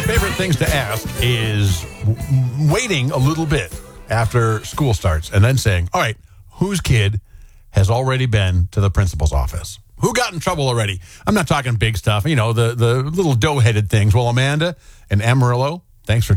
favorite things to ask is waiting a little bit after school starts and then saying, all right, whose kid has already been to the principal's office? Who got in trouble already? I'm not talking big stuff, the little dough-headed things. Well, Amanda and Amarillo, thanks for